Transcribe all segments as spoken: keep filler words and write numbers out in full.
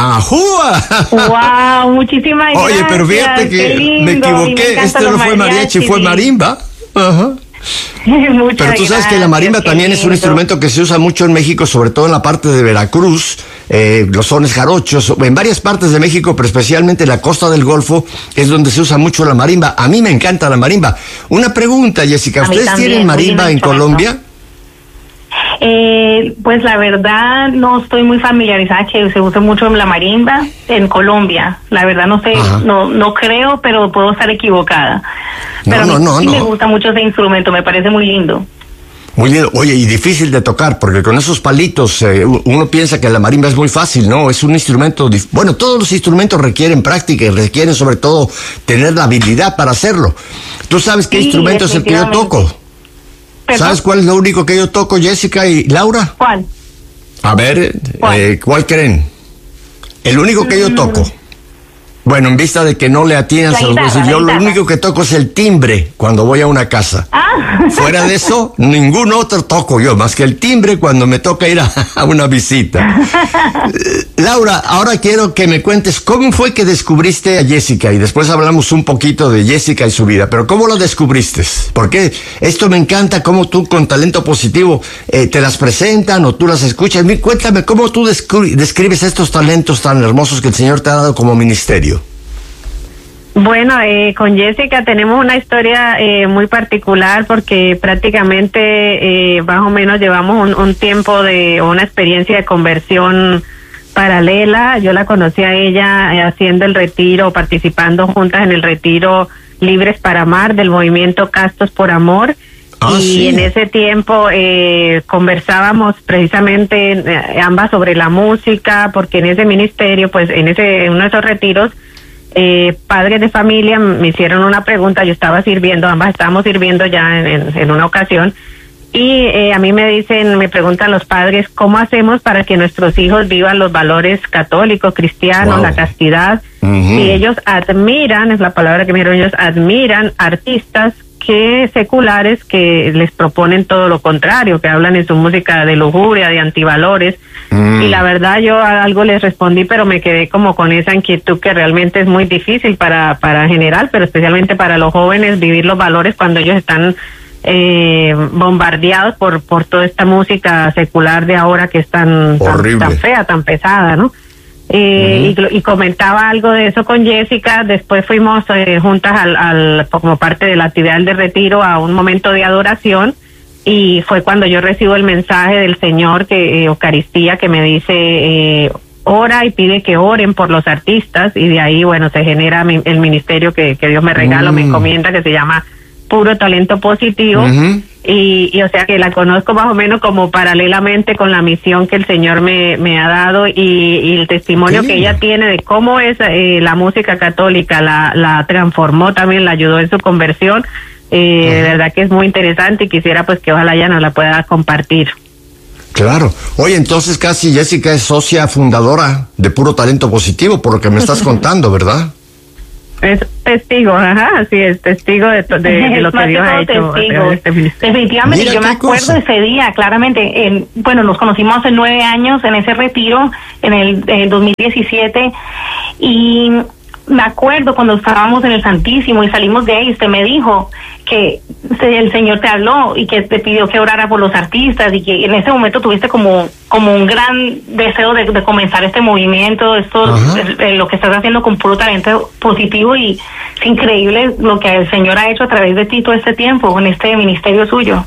¡Ajúa! ¡Wow! Muchísimas gracias. Oye, pero fíjate que me equivoqué. Este no fue mariachi, fue marimba. Ajá. Muchas Pero tú sabes gracias, que la marimba también lindo. es un instrumento que se usa mucho en México, sobre todo en la parte de Veracruz, eh, los sones jarochos, en varias partes de México, pero especialmente en la costa del Golfo, es donde se usa mucho la marimba. A mí me encanta la marimba. Una pregunta, Jessica, ¿ustedes también, tienen marimba en Colombia? Eh, pues la verdad no estoy muy familiarizada que se use mucho la marimba en Colombia. La verdad no sé, Ajá. no no creo, pero puedo estar equivocada. Pero no, a mí no, no, sí no. me gusta mucho ese instrumento, me parece muy lindo. Muy lindo. Oye, y difícil de tocar, porque con esos palitos eh, uno piensa que la marimba es muy fácil, ¿no? Es un instrumento, dif- bueno, todos los instrumentos requieren práctica y requieren sobre todo tener la habilidad para hacerlo. ¿Tú sabes qué Sí, instrumento es el que yo toco? ¿Perdón? ¿Sabes cuál es lo único que yo toco, Jessica y Laura? ¿Cuál? A ver, ¿Cuál, eh, ¿cuál creen? El único que yo toco. Bueno, en vista de que no le atinas a los decir, yo lo único que toco es el timbre cuando voy a una casa. Ah. Fuera de eso, ningún otro toco yo, más que el timbre cuando me toca ir a, a una visita. Laura, ahora quiero que me cuentes cómo fue que descubriste a Jessica y después hablamos un poquito de Jessica y su vida, pero ¿cómo la descubriste? Porque esto me encanta, cómo tú con talento positivo eh, te las presentan o tú las escuchas. Cuéntame, ¿cómo tú descri- describes estos talentos tan hermosos que el Señor te ha dado como ministerio? Bueno, eh, con Jessica tenemos una historia eh, muy particular porque prácticamente eh, más o menos llevamos un, un tiempo de una experiencia de conversión paralela. Yo la conocí a ella eh, haciendo el retiro, participando juntas en el retiro Libres para Amar del movimiento Castos por Amor. Ah, y sí. en ese tiempo eh, conversábamos precisamente eh, ambas sobre la música, porque en ese ministerio, pues en ese en uno de esos retiros, Eh, padres de familia me hicieron una pregunta. Yo estaba sirviendo, ambas estábamos sirviendo ya en, en, en una ocasión, y eh, a mí me dicen, me preguntan los padres, ¿cómo hacemos para que nuestros hijos vivan los valores católicos, cristianos, Wow. la castidad? Uh-huh. Y ellos admiran, es la palabra que me dieron, ellos admiran artistas que seculares que les proponen todo lo contrario, que hablan en su música de lujuria, de antivalores. Mm. Y la verdad yo a algo les respondí, pero me quedé como con esa inquietud que realmente es muy difícil para para general, pero especialmente para los jóvenes, vivir los valores cuando ellos están eh, bombardeados por por toda esta música secular de ahora que es tan, tan, tan fea, tan pesada, ¿no? Eh, uh-huh. y, y comentaba algo de eso con Jessica. Después fuimos eh, juntas al, al como parte de la actividad de retiro a un momento de adoración, y fue cuando yo recibo el mensaje del Señor, que eh, Eucaristía, que me dice eh, ora y pide que oren por los artistas, y de ahí bueno se genera mi, el ministerio que, que Dios me regala, mm. me encomienda, que se llama Puro Talento Positivo. Uh-huh. Y, y o sea que la conozco más o menos como paralelamente con la misión que el Señor me, me ha dado, y, y el testimonio sí. que ella tiene de cómo es eh, la música católica, la, la transformó también, la ayudó en su conversión. Eh, de verdad que es muy interesante, y quisiera pues que ojalá ya nos la pueda compartir. Claro. Oye, entonces casi Jessica es socia fundadora de Puro Talento Positivo, por lo que me estás contando, ¿verdad? Es testigo, ajá, así es, testigo de, de, de lo que Dios ha hecho. Este Definitivamente, Mira, yo me acuerdo cosa. ese día, claramente. En, bueno, nos conocimos hace nueve años en ese retiro, en el eh, dos mil diecisiete, y me acuerdo cuando estábamos en el Santísimo y salimos de ahí, usted me dijo que el Señor te habló y que te pidió que orara por los artistas, y que en ese momento tuviste como como un gran deseo de, de comenzar este movimiento, esto eh, lo que estás haciendo con Puro Talento Positivo, y es increíble lo que el Señor ha hecho a través de ti todo este tiempo con este ministerio suyo.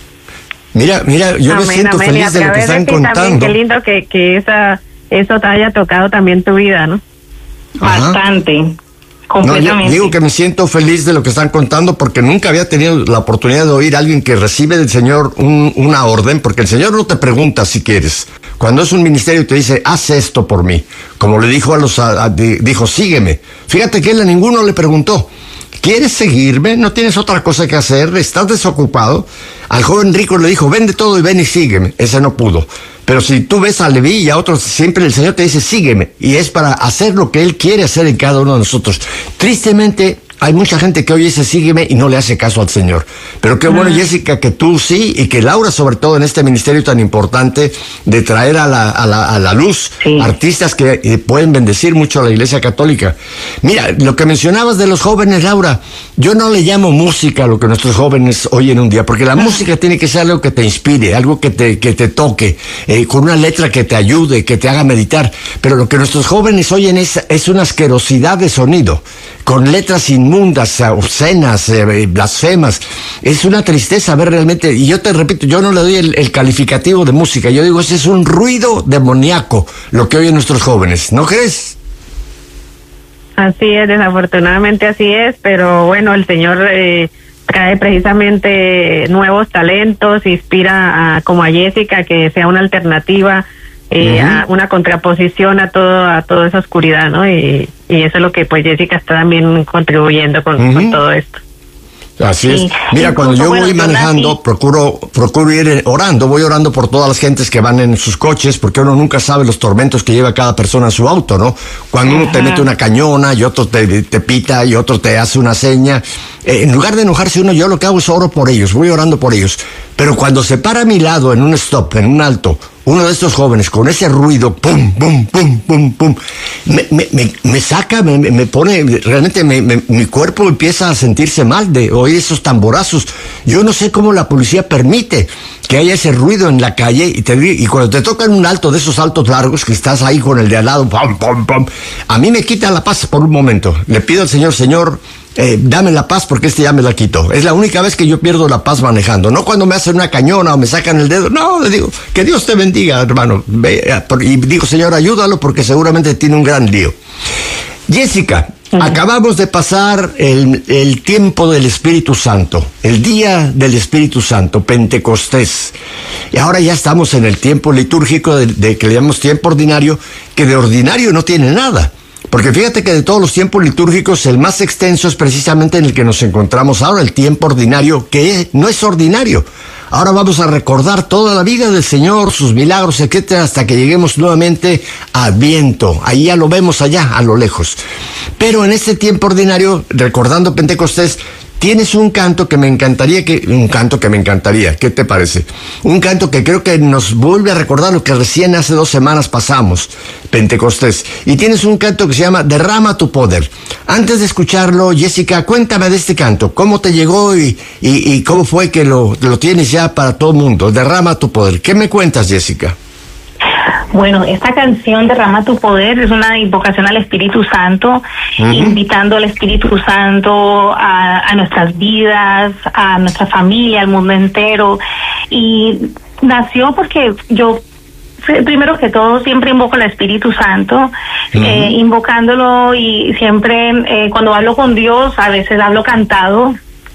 Mira, mira, yo amén, me siento amén, feliz de lo que están contando. También, qué lindo que, que esa eso te haya tocado también tu vida, ¿no? Ajá. Bastante. No, yo digo que me siento feliz de lo que están contando, porque nunca había tenido la oportunidad de oír a alguien que recibe del Señor un, una orden, porque el Señor no te pregunta si quieres. Cuando es un ministerio te dice, haz esto por mí. Como le dijo a los, a, a, dijo, sígueme. Fíjate que él a ninguno le preguntó, ¿quieres seguirme? ¿No tienes otra cosa que hacer? ¿Estás desocupado? Al joven rico le dijo, vende todo y ven y sígueme. Ese no pudo. Pero si tú ves a Leví y a otros, siempre el Señor te dice, sígueme. Y es para hacer lo que Él quiere hacer en cada uno de nosotros. Tristemente, hay mucha gente que oye ese sígueme y no le hace caso al Señor. Pero qué bueno, uh-huh. Jessica, que tú sí, y que Laura, sobre todo en este ministerio tan importante de traer a la, a la, a la luz sí. artistas que eh, pueden bendecir mucho a la Iglesia Católica. Mira, lo que mencionabas de los jóvenes, Laura, yo no le llamo música a lo que nuestros jóvenes oyen un día, porque la uh-huh. música tiene que ser algo que te inspire, algo que te, que te toque, eh, con una letra que te ayude, que te haga meditar. Pero lo que nuestros jóvenes oyen es, es una asquerosidad de sonido, con letras inmundas, obscenas, eh, blasfemas. Es una tristeza ver realmente, y yo te repito, yo no le doy el, el calificativo de música, yo digo, ese es un ruido demoníaco lo que oyen nuestros jóvenes, ¿no crees? Así es, desafortunadamente así es, pero bueno, el Señor eh, trae precisamente nuevos talentos, inspira a, como a Jessica, que sea una alternativa, Eh, uh-huh. a una contraposición a todo a toda esa oscuridad, ¿no? Y, y eso es lo que pues Jessica está también contribuyendo con, uh-huh. con todo esto. Así es. Sí. Mira, cuando yo voy manejando, procuro procuro ir orando, voy orando por todas las gentes que van en sus coches, porque uno nunca sabe los tormentos que lleva cada persona en su auto, ¿no? Cuando uno Ajá. te mete una cañona y otro te, te pita y otro te hace una seña, eh, en lugar de enojarse uno, yo lo que hago es oro por ellos, voy orando por ellos. Pero cuando se para a mi lado en un stop, en un alto, uno de estos jóvenes con ese ruido, pum, pum, pum, pum, pum, me, me, me, me saca, me, me pone, realmente me, me, mi cuerpo empieza a sentirse mal de oír esos tamborazos. Yo no sé cómo la policía permite que haya ese ruido en la calle y, te, y cuando te tocan un alto de esos altos largos que estás ahí con el de al lado, pum, pum, pum, a mí me quita la paz por un momento. Le pido al Señor, Señor, Eh, dame la paz porque este ya me la quitó. Es la única vez que yo pierdo la paz manejando. No cuando me hacen una cañona o me sacan el dedo. No, le digo, que Dios te bendiga, hermano. Y digo, Señor, ayúdalo porque seguramente tiene un gran lío. Jessica, uh-huh. acabamos de pasar el, el tiempo del Espíritu Santo, el día del Espíritu Santo, Pentecostés. Y ahora ya estamos en el tiempo litúrgico de, de que le llamamos tiempo ordinario, que de ordinario no tiene nada. Porque fíjate que de todos los tiempos litúrgicos, el más extenso es precisamente en el que nos encontramos ahora, el tiempo ordinario, que no es ordinario. Ahora vamos a recordar toda la vida del Señor, sus milagros, etcétera, hasta que lleguemos nuevamente a Adviento. Ahí ya lo vemos allá, a lo lejos. Pero en este tiempo ordinario, recordando Pentecostés, tienes un canto que me encantaría, que un canto que me encantaría, ¿qué te parece? Un canto que creo que nos vuelve a recordar lo que recién hace dos semanas pasamos, Pentecostés. Y tienes un canto que se llama Derrama tu poder. Antes de escucharlo, Jessica, cuéntame de este canto, ¿cómo te llegó y, y, y cómo fue que lo, lo tienes ya para todo el mundo? Derrama tu poder. ¿Qué me cuentas, Jessica? Bueno, esta canción Derrama tu poder es una invocación al Espíritu Santo, uh-huh. invitando al Espíritu Santo a, a nuestras vidas, a nuestra familia, al mundo entero. Y nació porque yo, primero que todo, siempre invoco al Espíritu Santo, uh-huh. eh, invocándolo, y siempre eh, cuando hablo con Dios, a veces hablo cantado.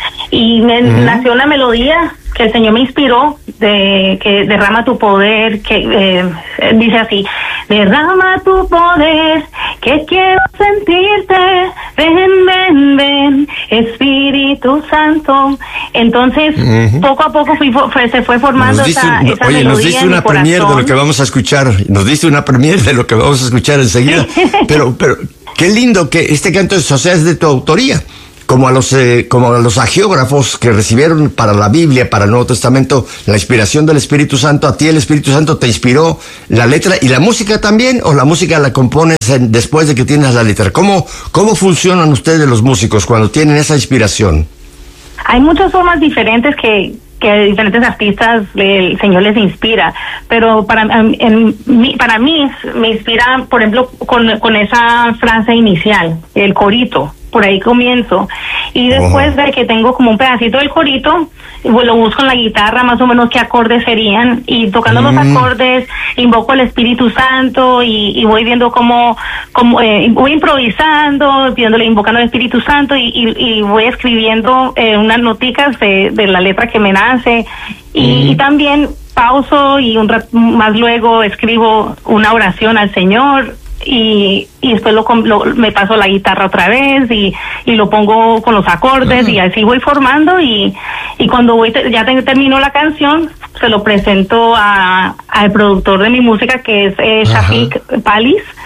Y me uh-huh. nació una melodía que el Señor me inspiró, de que derrama tu poder, que eh, dice así: derrama tu poder, que quiero sentirte, ven, ven, ven, Espíritu Santo. Entonces, uh-huh. poco a poco fui, fue, se fue formando diste, esa, esa oye, melodía nos diste en una mi corazón. premier de lo que vamos a escuchar, nos diste una premier de lo que vamos a escuchar enseguida, pero, pero, qué lindo que este canto, o sea, es de tu autoría. Como a los eh, como a los agiógrafos que recibieron para la Biblia, para el Nuevo Testamento, la inspiración del Espíritu Santo, a ti el Espíritu Santo te inspiró la letra y la música también, o la música la compones en, después de que tienes la letra. ¿Cómo, cómo funcionan ustedes los músicos cuando tienen esa inspiración? Hay muchas formas diferentes que que diferentes artistas el Señor les inspira, pero para en, en, para mí me inspira, por ejemplo, con, con esa frase inicial, el corito. Por ahí comienzo, y después uh-huh. de que tengo como un pedacito del corito, lo busco en la guitarra más o menos qué acordes serían, y tocando uh-huh. los acordes invoco al Espíritu Santo, y, y voy viendo cómo, cómo eh, voy improvisando, pidiéndole, invocando al Espíritu Santo, y, y, y voy escribiendo eh, unas noticas de, de la letra que me nace, y, uh-huh. y también pauso, y un rato más luego escribo una oración al Señor. Y, y después lo, lo, me paso la guitarra otra vez y, y lo pongo con los acordes, uh-huh. y así voy formando, y, y cuando voy te, ya te, termino la canción, se lo presento a al productor de mi música, que es eh, Shafiq uh-huh. Palis,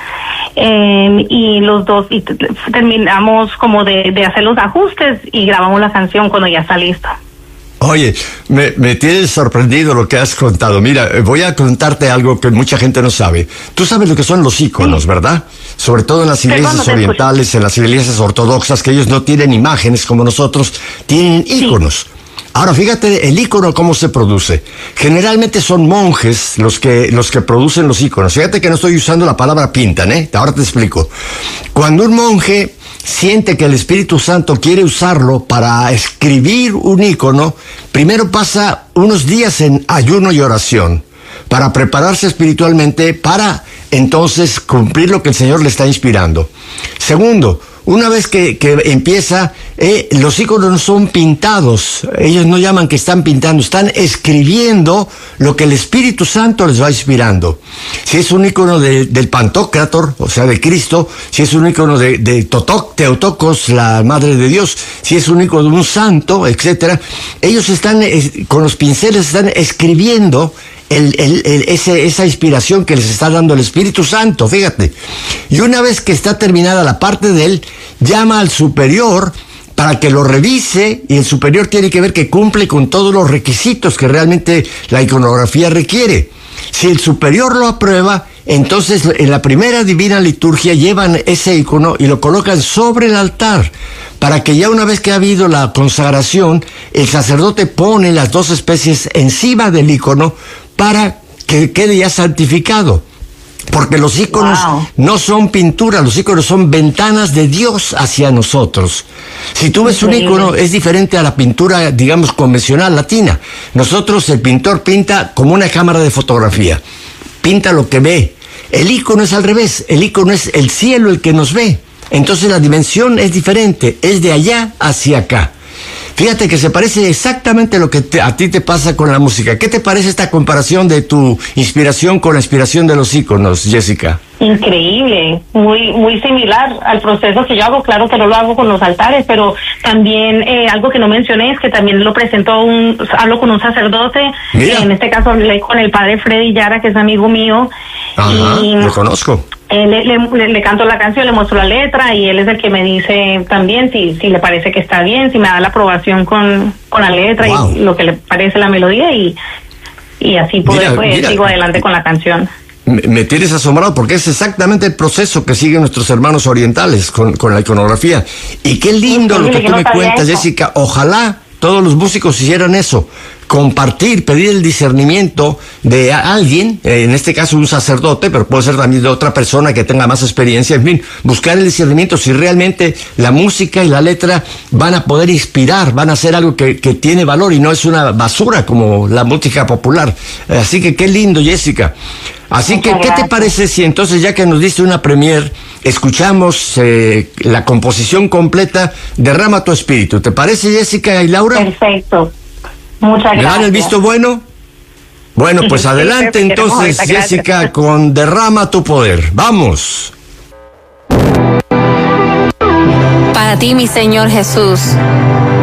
eh, y los dos y t- terminamos como de, de hacer los ajustes y grabamos la canción cuando ya está lista. Oye, me, me tienes sorprendido lo que has contado. Mira, voy a contarte algo que mucha gente no sabe. Tú sabes lo que son los íconos, sí, ¿verdad? Sobre todo en las iglesias orientales, en las iglesias ortodoxas, que ellos no tienen imágenes como nosotros, tienen íconos. Sí. Ahora, fíjate el ícono cómo se produce. Generalmente son monjes los que, los que producen los íconos. Fíjate que no estoy usando la palabra pintan, ¿eh? Ahora te explico. Cuando un monje siente que el Espíritu Santo quiere usarlo para escribir un ícono, primero pasa unos días en ayuno y oración para prepararse espiritualmente para entonces cumplir lo que el Señor le está inspirando. Segundo, una vez que, que empieza, eh, los íconos no son pintados, ellos no llaman que están pintando, están escribiendo lo que el Espíritu Santo les va inspirando. Si es un ícono de, del Pantocrator, o sea, de Cristo, si es un ícono de, de Totoc, Teotocos, la Madre de Dios, si es un ícono de un santo, etcétera, ellos están, eh, con los pinceles, están escribiendo El, el, el, ese, esa inspiración que les está dando el Espíritu Santo, fíjate. Y una vez que está terminada la parte de él, llama al superior para que lo revise, y el superior tiene que ver que cumple con todos los requisitos que realmente la iconografía requiere. Si el superior lo aprueba, entonces en la primera divina liturgia llevan ese icono y lo colocan sobre el altar, para que ya una vez que ha habido la consagración, el sacerdote pone las dos especies encima del icono para que quede ya santificado. Porque los íconos wow. no son pintura, los íconos son ventanas de Dios hacia nosotros. Si tú ves un ícono, es diferente a la pintura, digamos, convencional latina. Nosotros, el pintor pinta como una cámara de fotografía, pinta lo que ve. El ícono es al revés, el ícono es el cielo el que nos ve. Entonces la dimensión es diferente, es de allá hacia acá. Fíjate que se parece exactamente lo que te, a ti te pasa con la música. ¿Qué te parece esta comparación de tu inspiración con la inspiración de los íconos, Jessica? Increíble, muy muy similar al proceso que yo hago. Claro que no lo hago con los altares, pero también eh, algo que no mencioné es que también lo presentó un, hablo con un sacerdote. Eh, en este caso hablé con el padre Freddy Yara, que es amigo mío. Ajá, y lo conozco. Eh, le, le, le canto la canción, le muestro la letra y él es el que me dice también si si le parece que está bien, si me da la aprobación con, con la letra wow. y lo que le parece la melodía, y, y así pues, mira, pues mira. sigo adelante con la canción. Me, me tienes asombrado porque es exactamente el proceso que siguen nuestros hermanos orientales con, con la iconografía. Y qué lindo sí, lo que tú no me cuentas, eso. Jessica. Ojalá todos los músicos hicieran eso. Compartir, pedir el discernimiento de alguien, eh, en este caso un sacerdote, pero puede ser también de otra persona que tenga más experiencia, en fin, buscar el discernimiento si realmente la música y la letra van a poder inspirar, van a ser algo que, que tiene valor y no es una basura como la música popular. Eh, así que qué lindo, Jessica. Así Muchas que, gracias. ¿Qué te parece si entonces, ya que nos diste una premier, escuchamos eh, la composición completa, Derrama tu Espíritu? ¿Te parece, Jessica y Laura? Perfecto. Muchas gracias. ¿Le dan el visto bueno? Bueno, pues sí, adelante sí, entonces, Jessica, con Derrama tu Poder. ¡Vamos! Para ti, mi Señor Jesús,